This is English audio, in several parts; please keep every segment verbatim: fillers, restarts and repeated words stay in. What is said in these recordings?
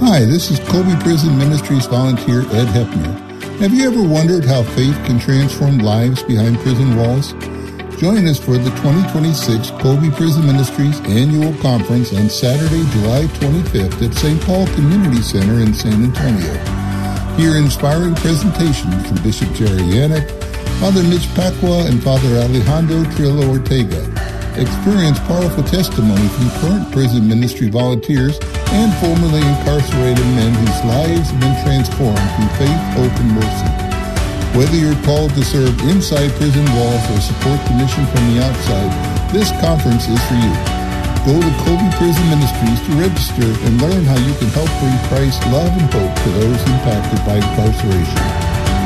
Hi, this is Colby Prison Ministries volunteer Ed Hepner. Have you ever wondered how faith can transform lives behind prison walls? Join us for the twenty twenty-six Colby Prison Ministries Annual Conference on Saturday, July twenty-fifth at Saint Paul Community Center in San Antonio. Hear inspiring presentations from Bishop Jerry Yannick, Father Mitch Pacwa, and Father Alejandro Trillo Ortega. Experience powerful testimony from current prison ministry volunteers and formerly incarcerated men whose lives have been transformed through faith, hope, and mercy. Whether you're called to serve inside prison walls or support the mission from the outside, this conference is for you. Go to Colby Prison Ministries to register and learn how you can help bring Christ's love and hope to those impacted by incarceration.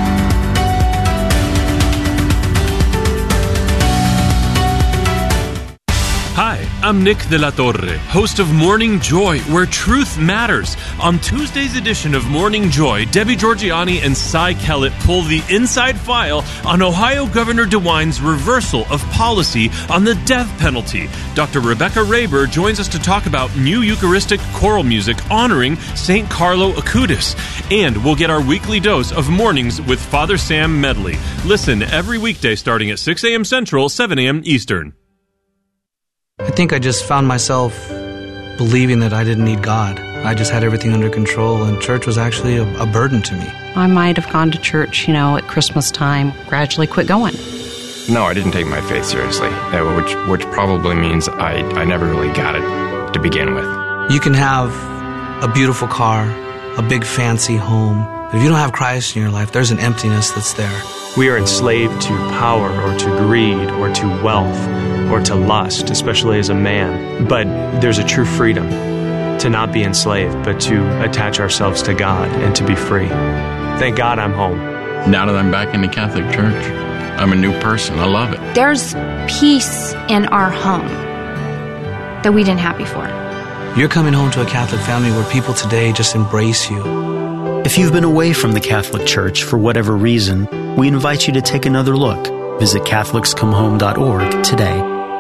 Hi, I'm Nick De La Torre, host of Morning Joy, where truth matters. On Tuesday's edition of Morning Joy, Debbie Georgianni and Cy Kellett pull the inside file on Ohio Governor DeWine's reversal of policy on the death penalty. Doctor Rebecca Raber joins us to talk about new Eucharistic choral music honoring Saint Carlo Acutis. And we'll get our weekly dose of Mornings with Father Sam Medley. Listen every weekday starting at six a.m. Central, seven a.m. Eastern. I think I just found myself believing that I didn't need God. I just had everything under control, and church was actually a, a burden to me. I might have gone to church, you know, at Christmas time, gradually quit going. No, I didn't take my faith seriously, uh, which which probably means I, I never really got it to begin with. You can have a beautiful car, a big fancy home, but if you don't have Christ in your life, there's an emptiness that's there. We are enslaved to power or to greed or to wealth or to lust, especially as a man. But there's a true freedom to not be enslaved, but to attach ourselves to God and to be free. Thank God I'm home. Now that I'm back in the Catholic Church, I'm a new person. I love it. There's peace in our home that we didn't have before. You're coming home to a Catholic family where people today just embrace you. If you've been away from the Catholic Church for whatever reason, we invite you to take another look. Visit Catholics Come Home dot org today.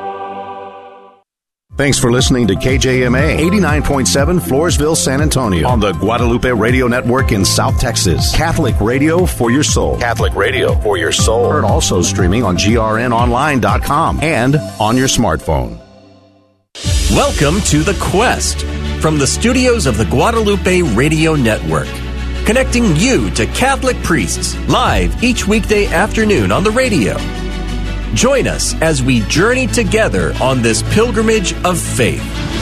Thanks for listening to K J M A eighty-nine point seven Floresville, San Antonio on the Guadalupe Radio Network in South Texas. Catholic radio for your soul. Catholic radio for your soul. Heard also streaming on G R N online dot com and on your smartphone. Welcome to The Quest from the studios of the Guadalupe Radio Network, connecting you to Catholic priests live each weekday afternoon on the radio. Join us as we journey together on this pilgrimage of faith.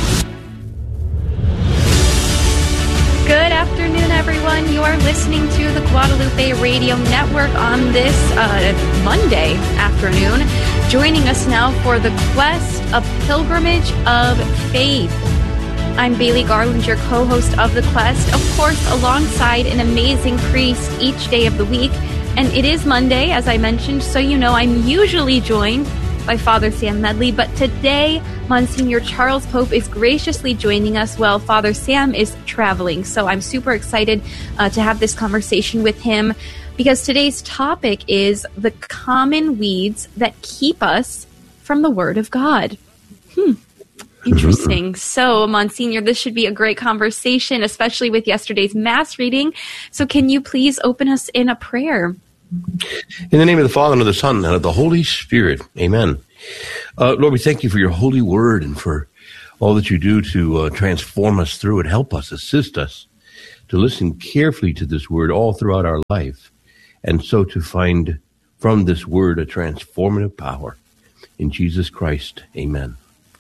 Good afternoon, everyone. You are listening to the Guadalupe Radio Network on this uh, Monday afternoon. Joining us now for the Quest, a pilgrimage of faith. I'm Bailey Garland, your co-host of The Quest, of course, alongside an amazing priest each day of the week. And it is Monday, as I mentioned, so you know I'm usually joined by Father Sam Medley, but today Monsignor Charles Pope is graciously joining us while Father Sam is traveling. So I'm super excited uh, to have this conversation with him, because today's topic is the common weeds that keep us from the Word of God. Hmm. Interesting. So, Monsignor, this should be a great conversation, especially with yesterday's Mass reading. So can you please open us in a prayer? In the name of the Father, and of the Son, and of the Holy Spirit. Amen. Uh, Lord, we thank you for your holy word and for all that you do to uh, transform us through it. Help us, assist us to listen carefully to this word all throughout our life, and so to find from this word a transformative power. In Jesus Christ, amen.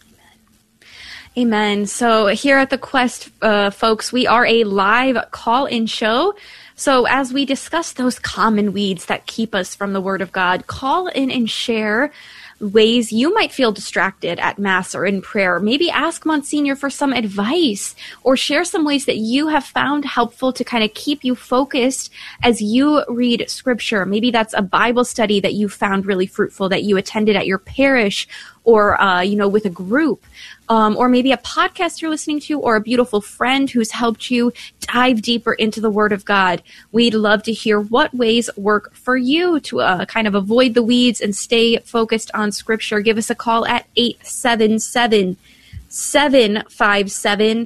Amen. So here at the Quest, uh, folks, we are a live call-in show. So as we discuss those common weeds that keep us from the Word of God, call in and share ways you might feel distracted at Mass or in prayer. Maybe ask Monsignor for some advice, or share some ways that you have found helpful to kind of keep you focused as you read Scripture. Maybe that's a Bible study that you found really fruitful that you attended at your parish, or, uh, you know, with a group. Um, or maybe a podcast you're listening to, or a beautiful friend who's helped you dive deeper into the Word of God. We'd love to hear what ways work for you to uh, kind of avoid the weeds and stay focused on Scripture. Give us a call at eight seven seven, seven five seven,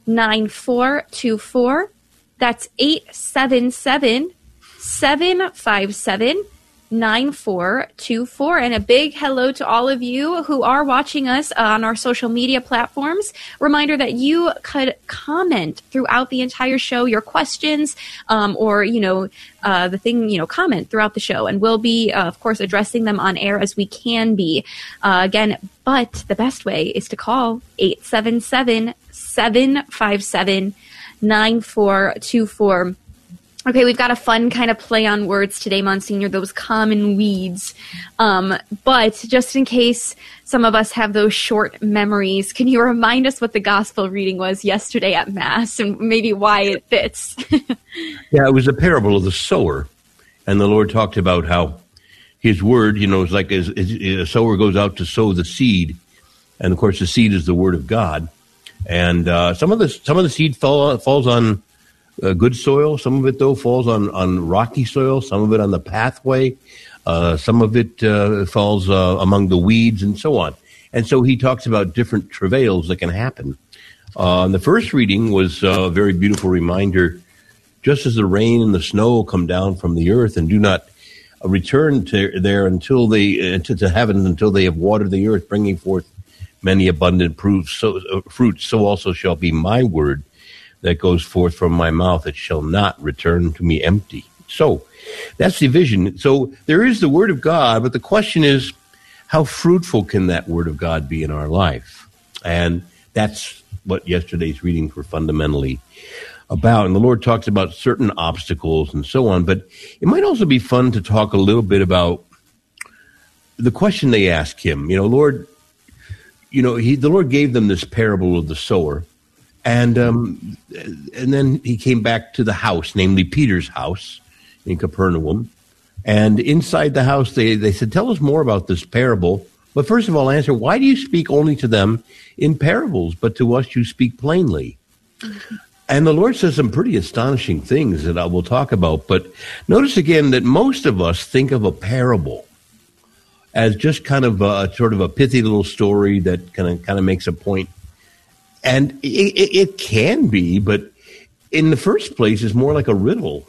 nine four two four. That's eight seven seven, seven five seven, nine four two four. And a big hello to all of you who are watching us on our social media platforms. Reminder that you could comment throughout the entire show, your questions, um, or, you know, uh, the thing, you know, comment throughout the show. And we'll be, uh, of course, addressing them on air as we can be. Uh, again, but the best way is to call eight seven seven, seven five seven, nine four two four. Okay, we've got a fun kind of play on words today, Monsignor, those common weeds. Um, but just in case some of us have those short memories, can you remind us what the gospel reading was yesterday at Mass and maybe why it fits? Yeah, it was a parable of the sower. And the Lord talked about how his word, you know, is like as, as a sower goes out to sow the seed. And, of course, the seed is the word of God. And uh, some of the some of the seed fall, falls on Uh, good soil. Some of it, though, falls on, on rocky soil. Some of it on the pathway. Uh, some of it uh, falls uh, among the weeds and so on. And so he talks about different travails that can happen. Uh, and the first reading was a very beautiful reminder, just as the rain and the snow come down from the earth and do not uh, return to there until they, uh, to, to heaven until they have watered the earth, bringing forth many abundant proofs, so, uh, fruits, so also shall be my word that goes forth from my mouth. It shall not return to me empty. So that's the vision. So there is the word of God, but the question is, how fruitful can that word of God be in our life? And that's what yesterday's readings were fundamentally about. And the Lord talks about certain obstacles and so on, but it might also be fun to talk a little bit about the question they ask him. You know, Lord, you know, he, the Lord gave them this parable of the sower. And um, and then he came back to the house, namely Peter's house in Capernaum. And inside the house, they, they said, tell us more about this parable. But first of all, answer, why do you speak only to them in parables, but to us you speak plainly? Mm-hmm. And the Lord says some pretty astonishing things that I will talk about. But notice again that most of us think of a parable as just kind of a sort of a pithy little story that kind of kind of makes a point. And it, it, it can be, but in the first place, it's more like a riddle.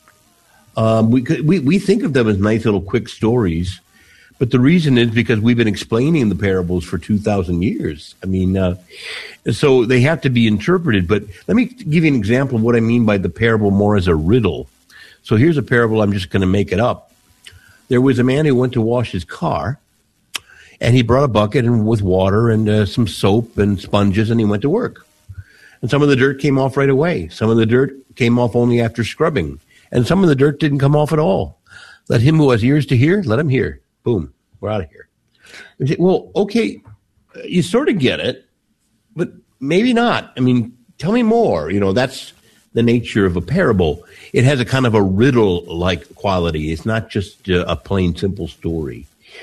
Um, we, we we think of them as nice little quick stories, but the reason is because we've been explaining the parables for two thousand years. I mean, uh, so they have to be interpreted. But let me give you an example of what I mean by the parable more as a riddle. So here's a parable. I'm just going to make it up. There was a man who went to wash his car. And he brought a bucket and with water and uh, some soap and sponges, and he went to work. And some of the dirt came off right away. Some of the dirt came off only after scrubbing. And some of the dirt didn't come off at all. Let him who has ears to hear, let him hear. Boom, we're out of here. You say, well, okay, you sort of get it, but maybe not. I mean, tell me more. You know, that's the nature of a parable. It has a kind of a riddle-like quality. It's not just uh, a plain, simple story.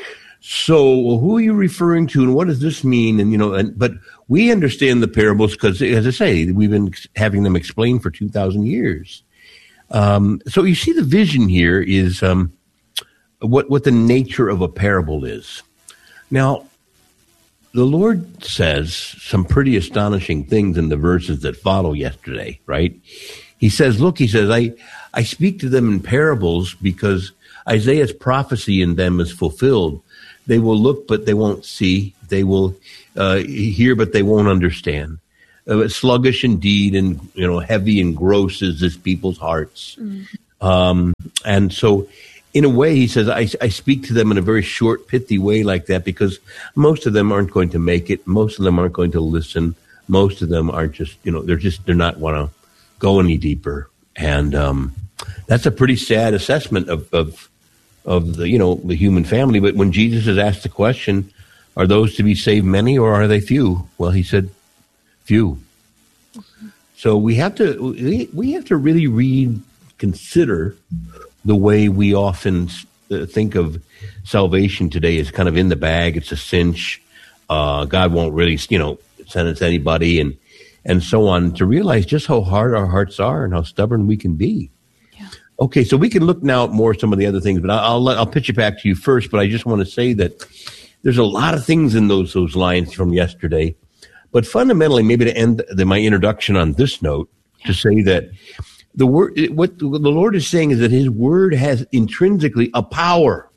So who are you referring to, and what does this mean? And, you know, and, but we understand the parables because, as I say, we've been having them explained for two thousand years. Um, so you see the vision here is um, what, what the nature of a parable is. Now, the Lord says some pretty astonishing things in the verses that follow yesterday, right? He says, look, he says, I, I speak to them in parables because Isaiah's prophecy in them is fulfilled. They will look, but they won't see. They will uh, hear, but they won't understand. Uh, sluggish indeed, and you know, heavy and gross is this people's hearts. Mm. Um, and so, in a way, he says, I, I speak to them in a very short, pithy way like that because most of them aren't going to make it. Most of them aren't going to listen. Most of them aren't just, you know, they're just they're not want to go any deeper. And um, that's a pretty sad assessment of. of of the, you know, the human family. But when Jesus is asked the question, are those to be saved many or are they few? Well, he said, few. Mm-hmm. So we have to, we, we have to really read, consider the way we often uh, think of salvation today as kind of in the bag. It's a cinch. Uh, God won't really, you know, send it to anybody and, and so on, to realize just how hard our hearts are and how stubborn we can be. Okay, so we can look now at more some of the other things, but I'll let, I'll pitch it back to you first. But I just want to say that there's a lot of things in those those lines from yesterday. But fundamentally, maybe to end the, my introduction on this note, to say that the word, what the Lord is saying is that his word has intrinsically a power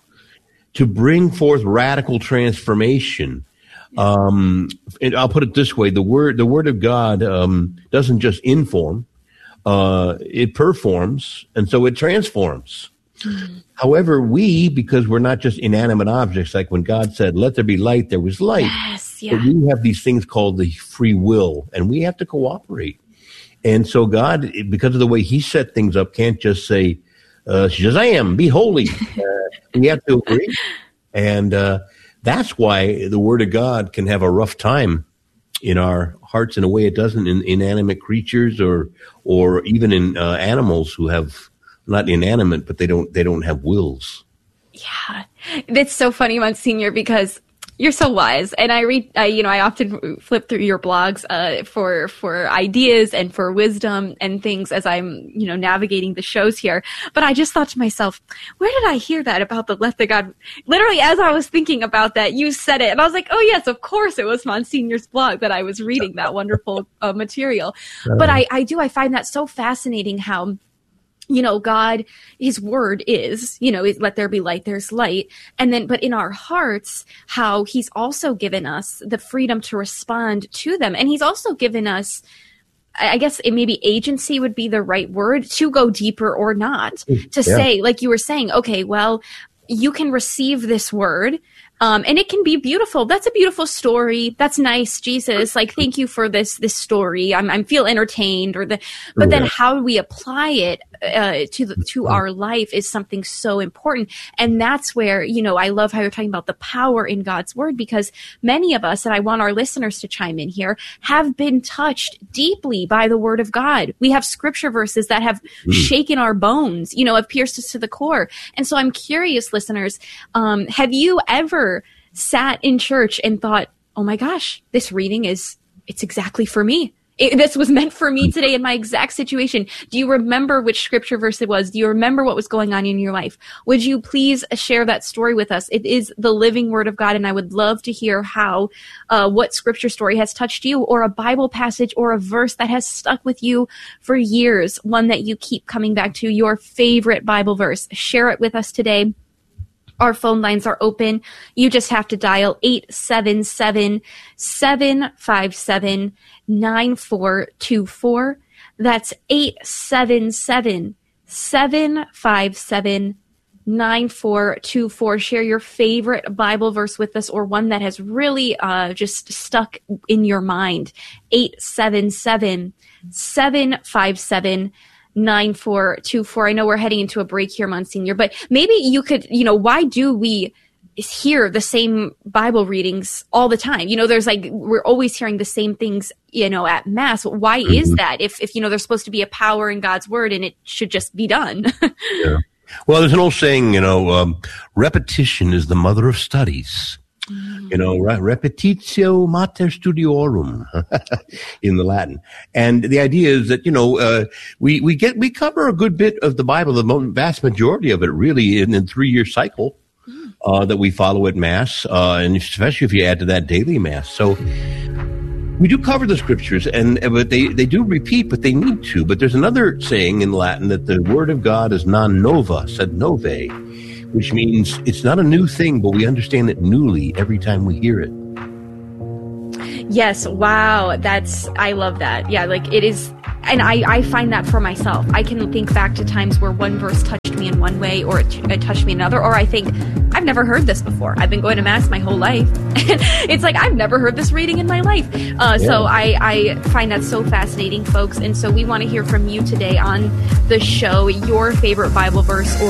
to bring forth radical transformation. Um, and I'll put it this way: the word, the word of God, um, doesn't just inform; uh, it performs, and so it transforms. Mm-hmm. However, we, because we're not just inanimate objects, like when God said, "Let there be light," there was light. Yes, yeah. But we have these things called the free will, and we have to cooperate. And so God, because of the way he set things up, can't just say, uh, Shazam, be holy. Uh, we have to agree. And uh, that's why the word of God can have a rough time in our hearts in a way it doesn't in inanimate creatures or or even in uh, animals who have, not inanimate, but they don't they don't have wills. Yeah. It's so funny, Monsignor, because you're so wise, and I read. I, you know, I often flip through your blogs uh, for for ideas and for wisdom and things as I'm, you know, navigating the shows here. But I just thought to myself, where did I hear that about the let the God? Literally, as I was thinking about that, you said it, and I was like, oh yes, of course, it was Monsignor's blog that I was reading that wonderful uh, material. Uh, but I, I do, I find that so fascinating how, you know, God, his word is, you know, let there be light, there's light. And then, but in our hearts, how he's also given us the freedom to respond to them. And he's also given us, I guess it maybe agency would be the right word, to go deeper or not, to yeah. say, like you were saying, okay, well, you can receive this word. Um, and it can be beautiful. That's a beautiful story. That's nice, Jesus. Like, thank you for this this story. I'm I feel entertained. Or the, but then how we apply it uh, to the, to our life is something so important. And that's where, you know, I love how you're talking about the power in God's word, because many of us, and I want our listeners to chime in here, have been touched deeply by the word of God. We have scripture verses that have mm. shaken our bones, you know, have pierced us to the core. And so I'm curious, listeners, um, have you ever sat in church and thought, oh my gosh, this reading is, it's exactly for me. It, this was meant for me today in my exact situation. Do you remember which scripture verse it was? Do you remember what was going on in your life? Would you please share that story with us? It is the living word of God, and I would love to hear how, uh, what scripture story has touched you, or a Bible passage or a verse that has stuck with you for years, one that you keep coming back to, your favorite Bible verse. Share it with us today. Our phone lines are open. You just have to dial eight seven seven, seven five seven, nine four two four. That's eight seven seven, seven five seven, nine four two four. Share your favorite Bible verse with us, or one that has really uh, just stuck in your mind. eight seven seven, seven five seven, nine four two four. I know we're heading into a break here, Monsignor, but maybe you could, you know, why do we hear the same Bible readings all the time? You know, there's like, we're always hearing the same things, you know, at Mass. Why mm-hmm. is that? If, if, you know, there's supposed to be a power in God's word and it should just be done. Yeah. Well, there's an old saying, you know, um, repetition is the mother of studies. You know, repetitio mater studiorum in the Latin. And the idea is that, you know, uh, we, we get, we cover a good bit of the Bible, the vast majority of it really in a three-year cycle, uh, that we follow at Mass, uh, and especially if you add to that daily Mass. So we do cover the scriptures, and but they, they do repeat, but they need to. But there's another saying in Latin that the word of God is non nova, sed nove, which means it's not a new thing, but we understand it newly every time we hear it. Yes. Wow. That's, I love that. Yeah. Like it is. And I, I find that for myself. I can think back to times where one verse touched me in one way, or it, t- it touched me in another, or I think, I've never heard this before. I've been going to Mass my whole life. It's like, I've never heard this reading in my life. Uh, yeah. So I, I find that so fascinating, folks. And so we want to hear from you today on the show, your favorite Bible verse or